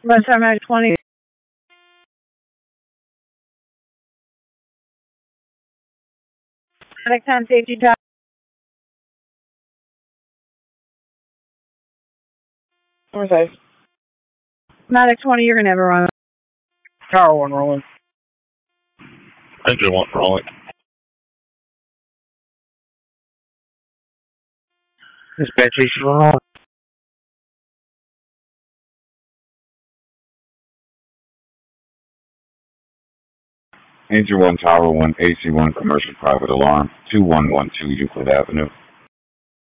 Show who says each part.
Speaker 1: West Mac 20. Medic 10 safety tower.
Speaker 2: Where's that?
Speaker 1: Medic 20, you're gonna have a run.
Speaker 2: Tower 1 rolling.
Speaker 3: Engine 1 rolling.
Speaker 2: Dispatch AC 1 rolling.
Speaker 4: Engine 1, Tower 1, AC 1, commercial private alarm, 2112 Euclid Avenue.